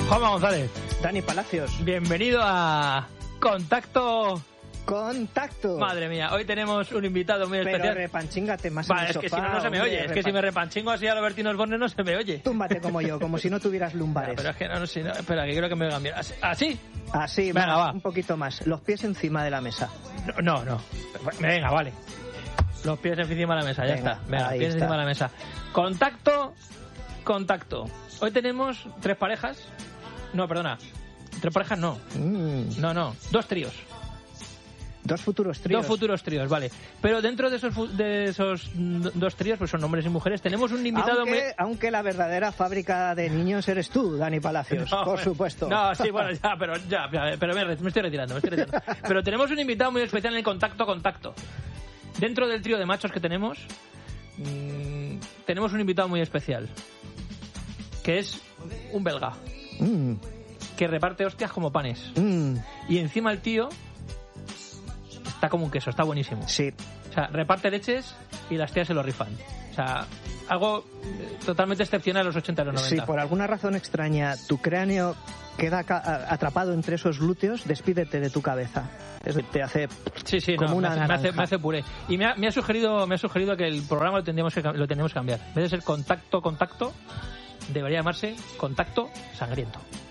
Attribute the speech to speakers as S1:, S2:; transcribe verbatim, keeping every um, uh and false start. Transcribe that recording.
S1: Juanma González.
S2: Dani Palacios.
S1: Bienvenido a Contacto...
S2: Contacto.
S1: Madre mía, hoy tenemos un invitado muy especial.
S2: Pero repanchíngate más
S1: vale,
S2: en el
S1: es
S2: sofá,
S1: que si no, no se me
S2: hombre,
S1: oye. Es que
S2: repan...
S1: si me repanchingo así a Albertino Osborne no se me oye.
S2: Túmbate como yo, como si no tuvieras lumbares.
S1: No, pero es que no, no, si no, espera, que creo que me voy a cambiar. ¿Así?
S2: Así,
S1: venga,
S2: más,
S1: va.
S2: Un poquito más. Los pies encima de la mesa.
S1: No, no, no. Venga, vale. Los pies encima de la mesa, ya
S2: venga,
S1: está. Venga,
S2: ahí
S1: pies
S2: está.
S1: encima de la mesa. Contacto, contacto. Hoy tenemos tres parejas. No, perdona. Tres parejas no.
S2: Mm.
S1: No, no. Dos tríos.
S2: Dos futuros tríos.
S1: Dos futuros tríos, vale. Pero dentro de esos fu- de esos mm, dos tríos, pues son hombres y mujeres, tenemos un invitado
S2: aunque,
S1: muy...
S2: aunque la verdadera fábrica de niños eres tú, Dani Palacios,
S1: No,
S2: por supuesto.
S1: No, sí, bueno, ya, pero ya, ya, pero me, me estoy retirando, me estoy retirando. Pero tenemos un invitado muy especial en el contacto contacto. Dentro del trío de machos que tenemos, mmm, tenemos un invitado muy especial, que es un belga,
S2: Mm.
S1: que reparte hostias como panes.
S2: Mm.
S1: Y encima el tío está como un queso, está buenísimo.
S2: Sí.
S1: O sea, reparte leches y las tías se lo rifan. O sea, algo eh, totalmente excepcional en los ochenta y los noventa.
S2: Si por alguna razón extraña tu cráneo queda ca- atrapado entre esos glúteos, despídete de tu cabeza. Eso te hace
S1: Sí, sí,
S2: como
S1: no,
S2: una
S1: me, hace, me, hace,
S2: naranja.
S1: me hace puré. Y me ha, me ha sugerido me ha sugerido que el programa lo tendríamos que, lo tendríamos que cambiar. En vez de ser contacto, contacto, debería llamarse contacto sangriento.